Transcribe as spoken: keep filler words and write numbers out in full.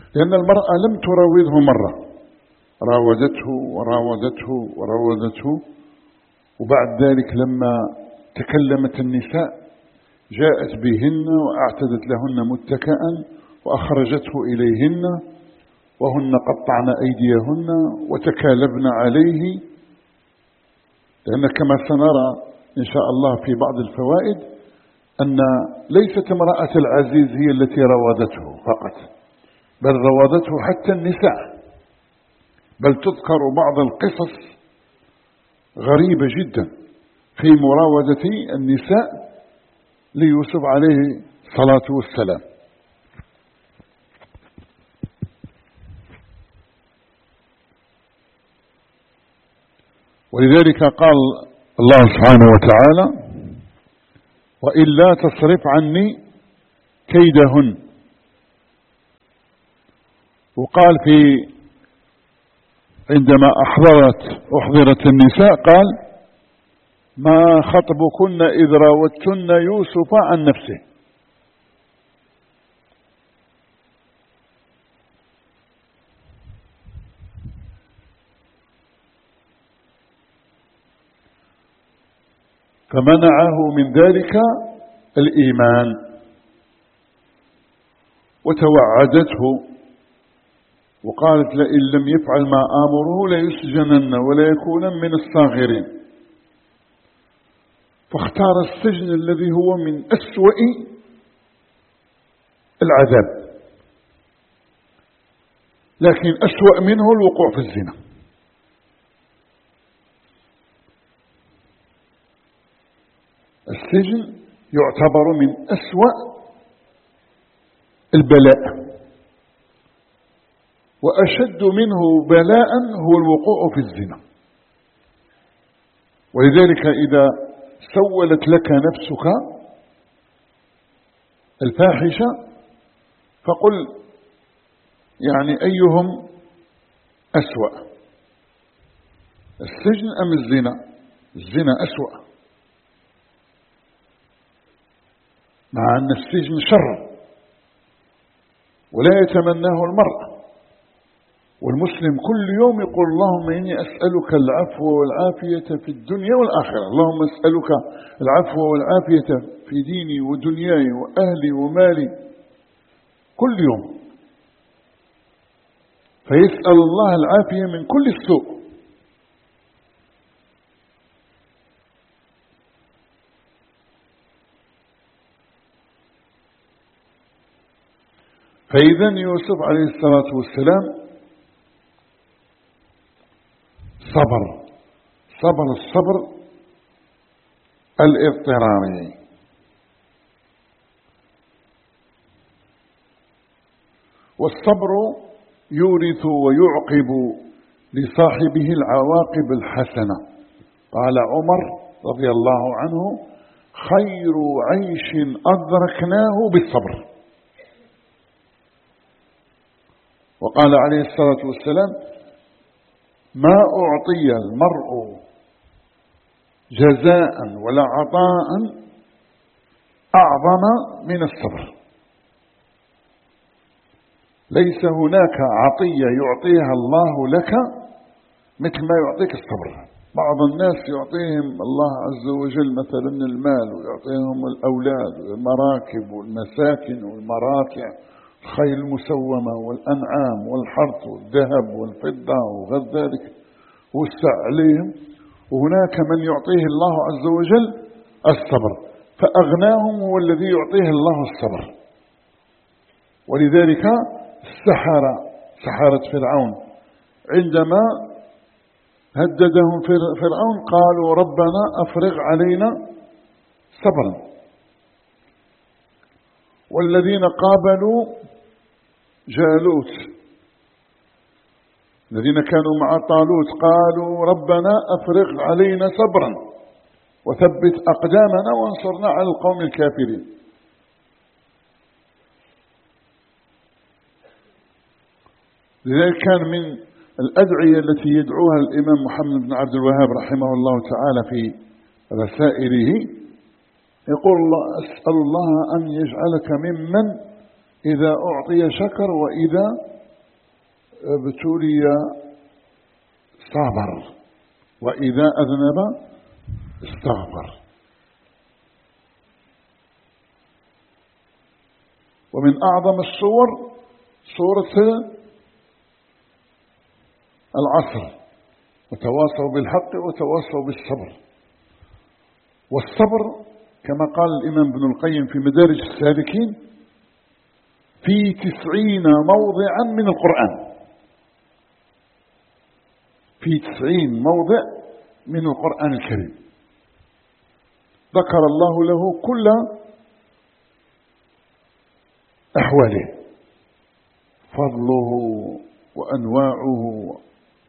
لأن المرأة لم تراوده مرة، راودته وراودته وراودته، وبعد ذلك لما تكلمت النساء جاءت بهن وأعتدت لهن متكئا وأخرجته إليهن وهن قطعن أيديهن وتكالبن عليه. لأن كما سنرى إن شاء الله في بعض الفوائد أن ليست امرأة العزيز هي التي راودته فقط، بل راودته حتى النساء، بل تذكر بعض القصص غريبة جدا في مراودة النساء ليوسف عليه الصلاة والسلام. ولذلك قال الله سبحانه وتعالى: وإلا تصرف عني كيدهن. وقال في عندما أحضرت أحضرت النساء قال: ما خطبكن إذ راوتن يوسف عن نفسه. فمنعه من ذلك الإيمان، وتوعدته وقالت: لئن لم يفعل ما آمره ليسجنن ولا يكون من الصاغرين. فاختار السجن الذي هو من أسوأ العذاب، لكن أسوأ منه الوقوع في الزنا. السجن يعتبر من أسوأ البلاء، وأشد منه بلاء هو الوقوع في الزنا. ولذلك إذا سولت لك نفسك الفاحشة فقل يعني أيهم أسوأ، السجن أم الزنا؟ الزنا أسوأ، مع أن السجن شر ولا يتمناه المرء. والمسلم كل يوم يقول: اللهم إني أسألك العفو والعافية في الدنيا والآخرة، اللهم أسألك العفو والعافية في ديني ودنياي وأهلي ومالي، كل يوم. فيسأل الله العافية من كل السوء. فإذن يوسف عليه الصلاة والسلام صبر صبر الصبر الاضطراري. والصبر يورث ويعقب لصاحبه العواقب الحسنة. قال عمر رضي الله عنه: خير عيش أدركناه بالصبر. وقال عليه الصلاة والسلام: ما أعطي المرء جزاء ولا عطاء أعظم من الصبر. ليس هناك عطية يعطيها الله لك مثل ما يعطيك الصبر. بعض الناس يعطيهم الله عز وجل مثلا المال، ويعطيهم الأولاد والمراكب والمساكن والمراكع، الخيل المسومة والأنعام والحرث والذهب والفضة وغير ذلك، وسع عليهم. وهناك من يعطيه الله عز وجل الصبر، فأغناهم هو الذي يعطيه الله الصبر. ولذلك السحرة سحرة فرعون عندما هددهم فرعون قالوا: ربنا أفرغ علينا صبرا. والذين قابلوا جالوت الذين كانوا مع طالوت قالوا: ربنا أفرغ علينا صبرا وثبت أقدامنا وانصرنا على القوم الكافرين. لذلك كان من الأدعية التي يدعوها الإمام محمد بن عبد الوهاب رحمه الله تعالى في رسائله، يقول: الله أسأل الله أن يجعلك ممن إذا أعطي شكر وإذا ابتلي صبر، وإذا أذنب استغفر. ومن أعظم الصور سورة العصر، وتواصوا بالحق وتواصوا بالصبر. والصبر كما قال الإمام ابن القيم في مدارج السالكين في تسعين موضعا من القرآن، في تسعين موضع من القرآن الكريم ذكر الله له كل أحواله، فضله وأنواعه